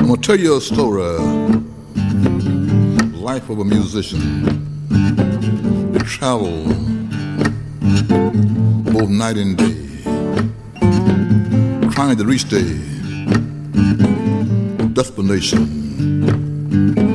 gonna tell you a story, life of a musician. They travel both night and day, trying to reach their destination.